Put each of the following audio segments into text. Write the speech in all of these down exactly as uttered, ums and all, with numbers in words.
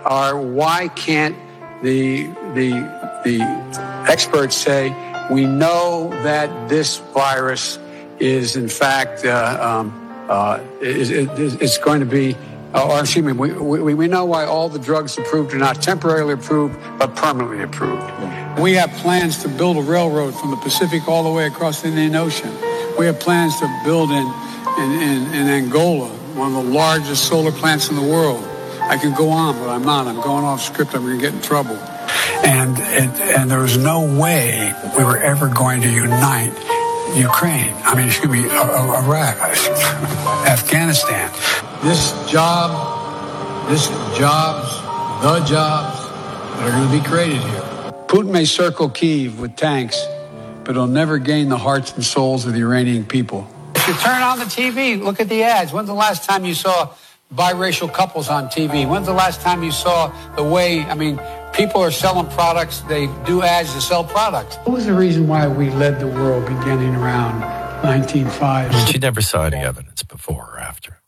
are why can't the the the experts say we know that this virus is in fact uh, um, uh, is, is, is going to be, uh, or excuse me, we, we we know why all the drugs approved are not temporarily approved but permanently approved. We have plans to build a railroad from the Pacific all the way across the Indian Ocean. We have plans to build in in, in, in Angola one of the largest solar plants in the world. I could go on, but I'm not. I'm going off script. I'm going to get in trouble. And, and and there was no way we were ever going to unite Ukraine. I mean, excuse me, Iraq, Afghanistan. This job, this jobs, the jobs that are going to be created here. Putin may circle Kyiv with tanks, but he'll never gain the hearts and souls of the Iranian people. If you turn on the T V, look at the ads. When's the last time you saw biracial couples on T V? When's the last time you saw the way, I mean, people are selling products, they do ads to sell products. What was the reason why we led the world beginning around nineteen oh five? She never saw any evidence before or after.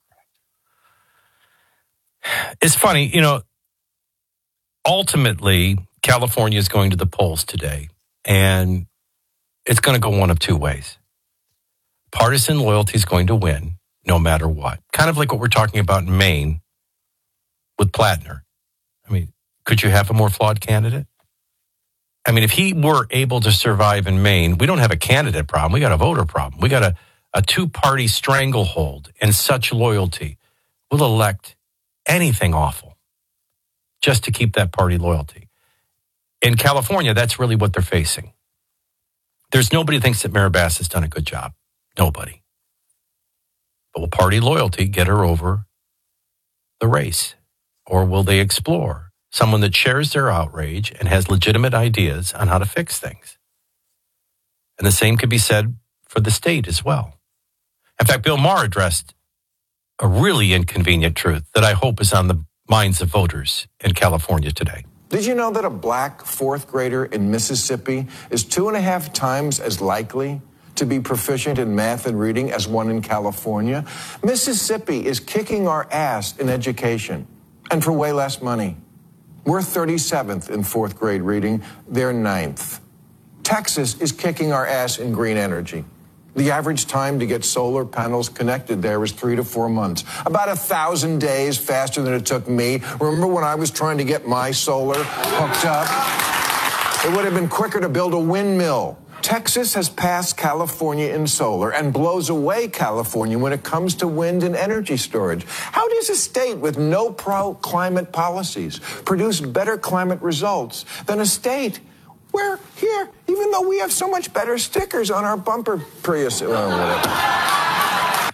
It's funny, you know, ultimately, California is going to the polls today, and it's going to go one of two ways. Partisan loyalty is going to win no matter what. Kind of like what we're talking about in Maine with Plattner. I mean, could you have a more flawed candidate? I mean, if he were able to survive in Maine, we don't have a candidate problem. We got a voter problem. We got a, a two-party stranglehold and such loyalty. We'll elect anything awful just to keep that party loyalty. In California, that's really what they're facing. There's nobody who thinks that Mayor Bass has done a good job. Nobody. But will party loyalty get her over the race? Or will they explore someone that shares their outrage and has legitimate ideas on how to fix things? And the same could be said for the state as well. In fact, Bill Maher addressed a really inconvenient truth that I hope is on the minds of voters in California today. Did you know that a black fourth grader in Mississippi is two and a half times as likely to be proficient in math and reading as one in California? Mississippi is kicking our ass in education, and for way less money. We're thirty-seventh in fourth grade reading, they're ninth. Texas is kicking our ass in green energy. The average time to get solar panels connected there is three to four months. About a thousand days faster than it took me. Remember when I was trying to get my solar hooked up? It would have been quicker to build a windmill. Texas has passed California in solar and blows away California when it comes to wind and energy storage. How does a state with no pro-climate policies produce better climate results than a state where here, even though we have so much better stickers on our bumper Prius? Uh,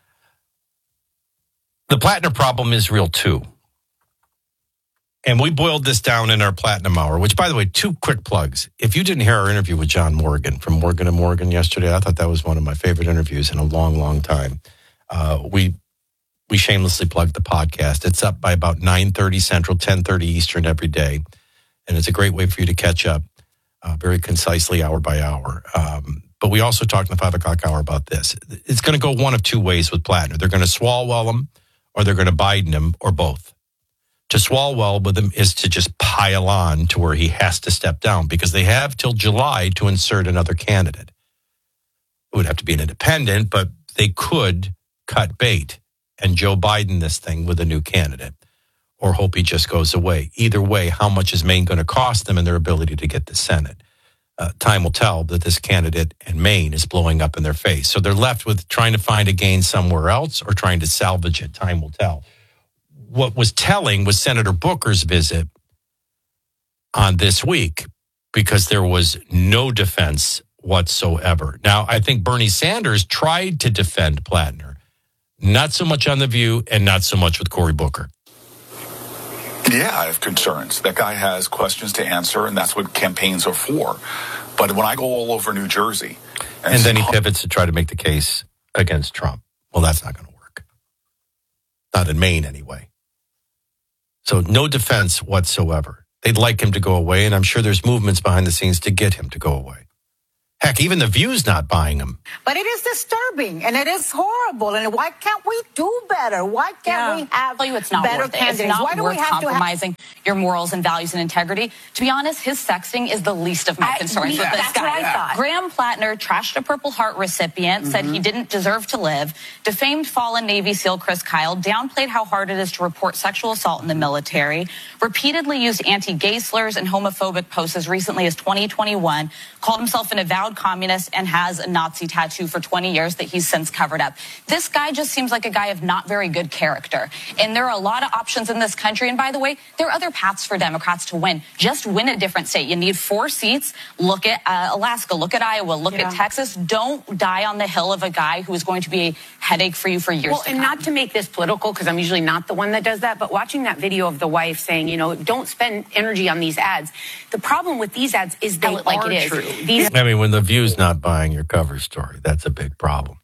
the Plattner problem is real too. And we boiled this down in our Platinum Hour, which, by the way, two quick plugs. If you didn't hear our interview with John Morgan from Morgan and Morgan yesterday, I thought that was one of my favorite interviews in a long, long time. Uh, we we shamelessly plugged the podcast. It's up by about nine thirty Central, ten thirty Eastern every day. And it's a great way for you to catch up uh, very concisely hour by hour. Um, but we also talked in the five o'clock hour about this. It's going to go one of two ways with Plattner. They're going to Swalwell him, or they're going to Biden him, or both. To Swalwell with him is to just pile on to where he has to step down, because they have till July to insert another candidate. It would have to be an independent, but they could cut bait and Joe Biden this thing with a new candidate, or hope he just goes away. Either way, how much is Maine going to cost them and their ability to get the Senate? Uh, time will tell that this candidate in Maine is blowing up in their face. So they're left with trying to find a gain somewhere else or trying to salvage it. Time will tell. What was telling was Senator Booker's visit on this week, because there was no defense whatsoever. Now, I think Bernie Sanders tried to defend Plattner, not so much on The View and not so much with Cory Booker. Yeah, I have concerns. That guy has questions to answer, and that's what campaigns are for. But when I go all over New Jersey... And, and then he pivots to try to make the case against Trump. Well, that's not going to work. Not in Maine, anyway. So no defense whatsoever. They'd like him to go away, and I'm sure there's movements behind the scenes to get him to go away. Heck, even The View's not buying them. But it is disturbing, and it is horrible. And why can't we do better? Why can't yeah. we have tell you it's not better worth it. candidates? It's not why do worth we have compromising to have- your morals and values and integrity. To be honest, his sexting is the least of my I, concerns yeah, with this that's guy. what I thought. Graham Plattner trashed a Purple Heart recipient, mm-hmm. said he didn't deserve to live, defamed fallen Navy SEAL Chris Kyle, downplayed how hard it is to report sexual assault in the military, repeatedly used anti-gay slurs and homophobic posts as recently as twenty twenty-one, called himself an avowed communist, and has a Nazi tattoo for twenty years that he's since covered up. This guy just seems like a guy of not very good character. And there are a lot of options in this country. And by the way, there are other paths for Democrats to win. Just win a different state. You need four seats. Look at uh, Alaska. Look at Iowa. Look yeah. at Texas. Don't die on the hill of a guy who is going to be a headache for you for years well, to and come. not to make this political, because I'm usually not the one that does that, but watching that video of the wife saying, you know, don't spend energy on these ads. The problem with these ads is they Tell it like are it is. true. These I mean, when The View's not buying your cover story, that's a big problem.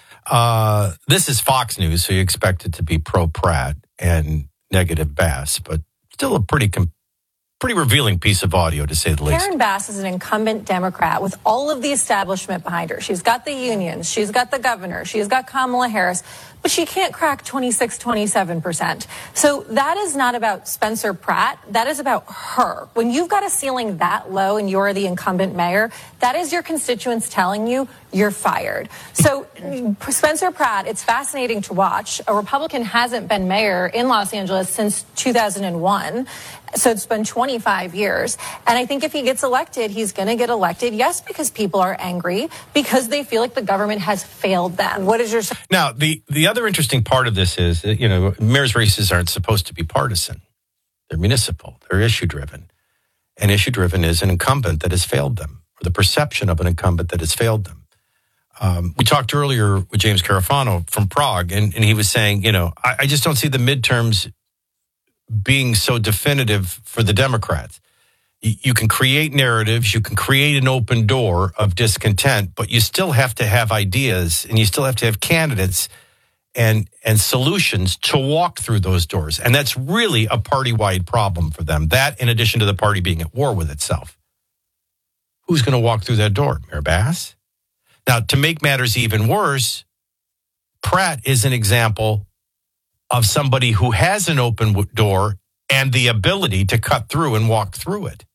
Uh, this is Fox News, so you expect it to be pro-Pratt and negative Bass, but still a pretty com- pretty revealing piece of audio, to say the least. Karen Bass is an incumbent Democrat with all of the establishment behind her. She's got the unions. She's got the governor. She's got Kamala Harris. But she can't crack twenty-six, twenty-seven percent. So that is not about Spencer Pratt. That is about her. When you've got a ceiling that low and you're the incumbent mayor, that is your constituents telling you you're fired. So Spencer Pratt, it's fascinating to watch. A Republican hasn't been mayor in Los Angeles since two thousand one. So it's been twenty-five years. And I think if he gets elected, he's going to get elected, yes, because people are angry, because they feel like the government has failed them. What is your... Now, the, the other interesting part of this is that, you know, mayor's races aren't supposed to be partisan. They're municipal. They're issue-driven. And issue-driven is an incumbent that has failed them, or the perception of an incumbent that has failed them. Um, we talked earlier with James Carafano from Prague, and, and he was saying, you know, I, I just don't see the midterms being so definitive for the Democrats. You, you can create narratives, you can create an open door of discontent, but you still have to have ideas, and you still have to have candidates and and solutions to walk through those doors. And that's really a party-wide problem for them. That, in addition to the party being at war with itself. Who's going to walk through that door? Mayor Bass? Now, to make matters even worse, Pratt is an example of somebody who has an open door and the ability to cut through and walk through it.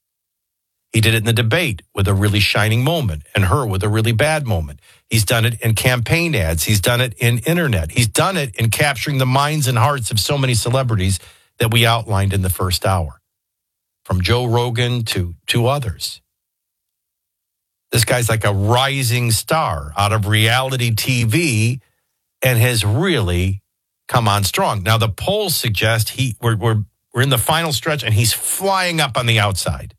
He did it in the debate with a really shining moment, and her with a really bad moment. He's done it in campaign ads. He's done it in internet. He's done it in capturing the minds and hearts of so many celebrities that we outlined in the first hour, from Joe Rogan to, to others. This guy's like a rising star out of reality T V and has really come on strong. Now, the polls suggest he we're, we're, we're in the final stretch, and he's flying up on the outside.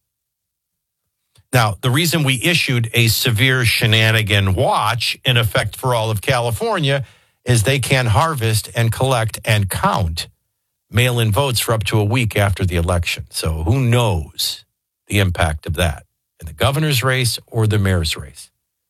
Now, the reason we issued a severe shenanigan watch in effect for all of California is they can harvest and collect and count mail-in votes for up to a week after the election. So who knows the impact of that in the governor's race or the mayor's race?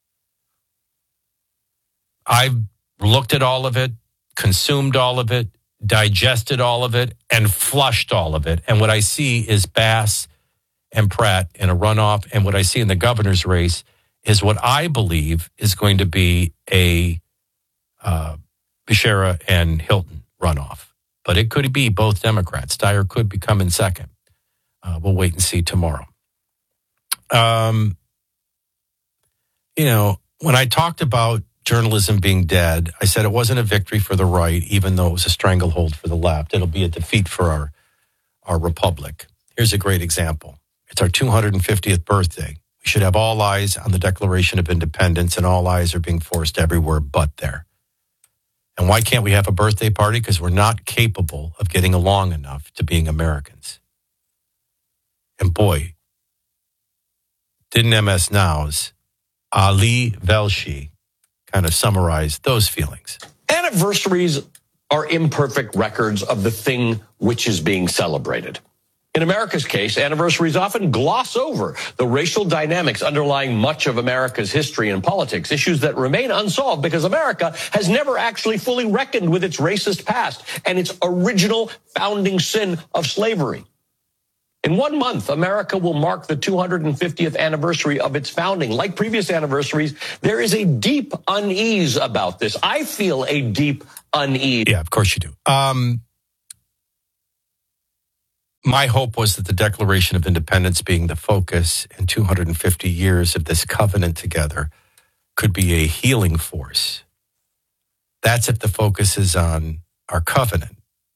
I've looked at all of it, consumed all of it, digested all of it, and flushed all of it. And what I see is Bass and Pratt in a runoff. And what I see in the governor's race is what I believe is going to be a uh, Becerra and Hilton runoff. But it could be both Democrats. Steyer could be coming second. Uh, we'll wait and see tomorrow. Um, you know, when I talked about journalism being dead, I said it wasn't a victory for the right, even though it was a stranglehold for the left. It'll be a defeat for our, our republic. Here's a great example. It's our two hundred fiftieth birthday. We should have all eyes on the Declaration of Independence, and all eyes are being forced everywhere but there. And why can't we have a birthday party? Because we're not capable of getting along enough to being Americans. And boy, didn't M S Now's Ali Velshi kind of summarize those feelings? Anniversaries are imperfect records of the thing which is being celebrated. In America's case, anniversaries often gloss over the racial dynamics underlying much of America's history and politics, issues that remain unsolved because America has never actually fully reckoned with its racist past and its original founding sin of slavery. In one month, America will mark the two hundred fiftieth anniversary of its founding. Like previous anniversaries, there is a deep unease about this. I feel a deep unease. Yeah, of course you do. Um, my hope was that the Declaration of Independence being the focus in two hundred fifty years of this covenant together could be a healing force. That's if the focus is on our covenant,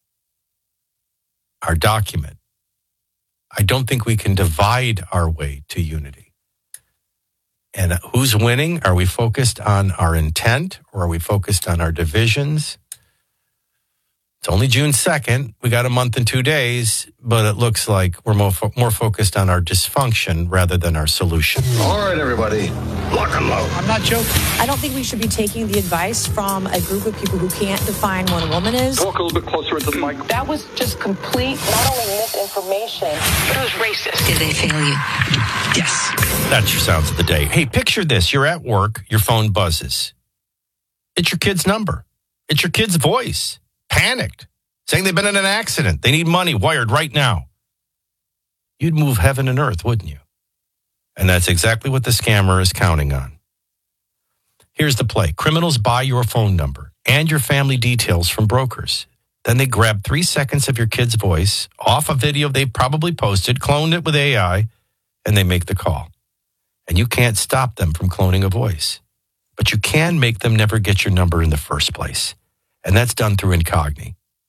our document. I don't think we can divide our way to unity. And who's winning? Are we focused on our intent or are we focused on our divisions? It's only June second. We got a month and two days, but it looks like we're more, fo- more focused on our dysfunction rather than our solution. All right, everybody, lock and load. I'm not joking. I don't think we should be taking the advice from a group of people who can't define what a woman is. Talk a little bit closer into the mic. That was just complete, not only misinformation, but it was racist. Did they fail you? Yes. That's your sounds of the day. Hey, picture this. You're at work. Your phone buzzes. It's your kid's number. It's your kid's voice. Panicked, saying they've been in an accident. They need money wired right now. You'd move heaven and earth, wouldn't you? And that's exactly what the scammer is counting on. Here's the play. Criminals buy your phone number and your family details from brokers. Then they grab three seconds of your kid's voice off a video they probably posted, cloned it with A I, and they make the call. And you can't stop them from cloning a voice. But you can make them never get your number in the first place. And that's done through Incogni.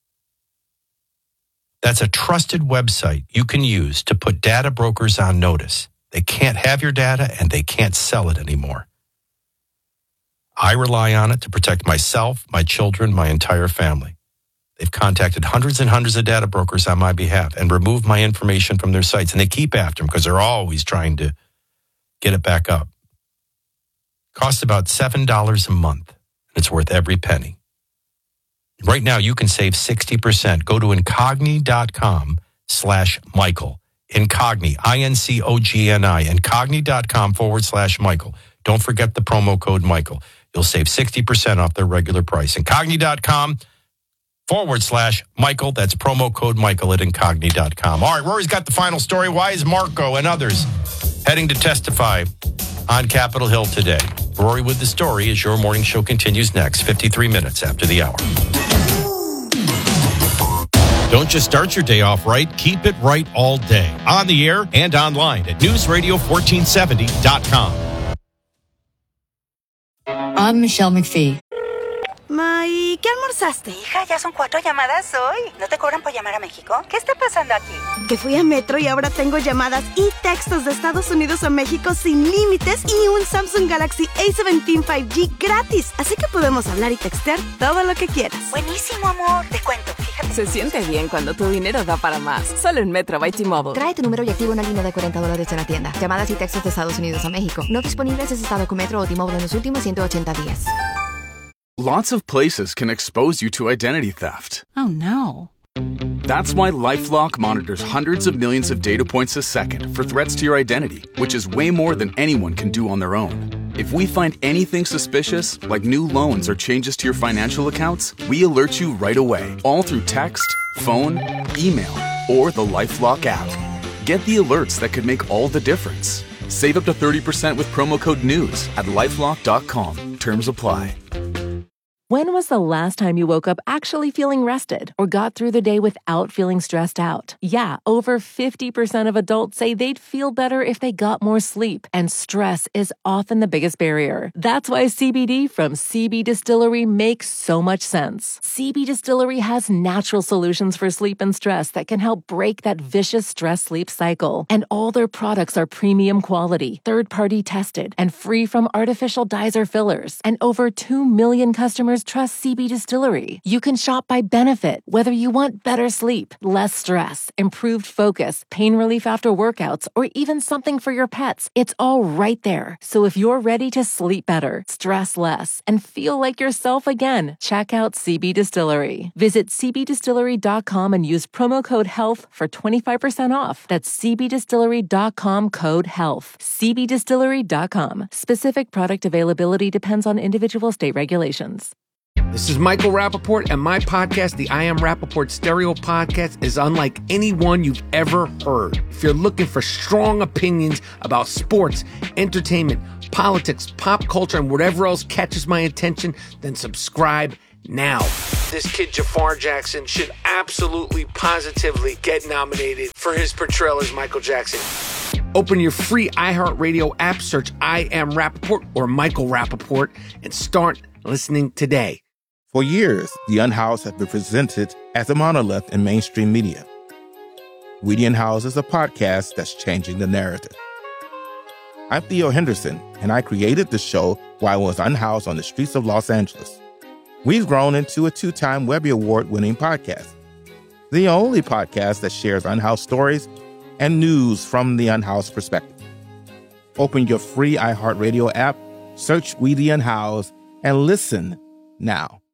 That's a trusted website you can use to put data brokers on notice. They can't have your data and they can't sell it anymore. I rely on it to protect myself, my children, my entire family. They've contacted hundreds and hundreds of data brokers on my behalf and removed my information from their sites. And they keep after them because they're always trying to get it back up. Costs about seven dollars a month. And it's worth every penny. Right now, you can save sixty percent. Go to incogni.com slash Michael. Incogni, I N C O G N I, incogni.com forward slash Michael. Don't forget the promo code Michael. You'll save sixty percent off their regular price. Incogni.com forward slash Michael. That's promo code Michael at incogni dot com. All right, Rory's got the final story. Why is Marco and others heading to testify on Capitol Hill today? Rory with the story as your morning show continues next, fifty-three minutes after the hour. Don't just start your day off right, keep it right all day. On the air and online at news radio fourteen seventy dot com. I'm Michelle McPhee. Ma, ¿y qué almorzaste? Hija, ya son cuatro llamadas hoy. ¿No te cobran por llamar a México? ¿Qué está pasando aquí? Que fui a Metro y ahora tengo llamadas y textos de Estados Unidos a México sin límites y un Samsung Galaxy A diecisiete cinco G gratis. Así que podemos hablar y textear todo lo que quieras. Buenísimo, amor. Te cuento, fíjate. Se siente bien cuando tu dinero da para más. Solo en Metro by T-Mobile. Trae tu número y activa una línea de cuarenta dólares en la tienda. Llamadas y textos de Estados Unidos a México. No disponibles en estado con Metro o T-Mobile en los últimos ciento ochenta días. Lots of places can expose you to identity theft. Oh, no. That's why LifeLock monitors hundreds of millions of data points a second for threats to your identity, which is way more than anyone can do on their own. If we find anything suspicious, like new loans or changes to your financial accounts, we alert you right away, all through text, phone, email, or the LifeLock app. Get the alerts that could make all the difference. Save up to thirty percent with promo code NEWS at lifelock dot com. Terms apply. When was the last time you woke up actually feeling rested or got through the day without feeling stressed out? Yeah, over fifty percent of adults say they'd feel better if they got more sleep, and stress is often the biggest barrier. That's why C B D from C B Distillery makes so much sense. C B Distillery has natural solutions for sleep and stress that can help break that vicious stress-sleep cycle. And all their products are premium quality, third-party tested, and free from artificial dyes or fillers. And over two million customers trust C B Distillery. You can shop by benefit, whether you want better sleep, less stress, improved focus, pain relief after workouts, or even something for your pets. It's all right there. So if you're ready to sleep better, stress less, and feel like yourself again, check out C B Distillery. Visit c b distillery dot com and use promo code HEALTH for twenty-five percent off. That's c b distillery dot com code HEALTH. c b distillery dot com. Specific product availability depends on individual state regulations. This is Michael Rappaport, and my podcast, the I Am Rappaport Stereo Podcast, is unlike anyone you've ever heard. If you're looking for strong opinions about sports, entertainment, politics, pop culture, and whatever else catches my attention, then subscribe now. This kid, Jafar Jackson, should absolutely, positively get nominated for his portrayal as Michael Jackson. Open your free iHeartRadio app, search I Am Rappaport or Michael Rappaport, and start listening today. For years, The Unhoused has been presented as a monolith in mainstream media. We the Unhoused is a podcast that's changing the narrative. I'm Theo Henderson, and I created the show while I was unhoused on the streets of Los Angeles. We've grown into a two-time Webby Award-winning podcast, the only podcast that shares unhoused stories and news from the unhoused perspective. Open your free iHeartRadio app, search We the Unhoused, and listen now.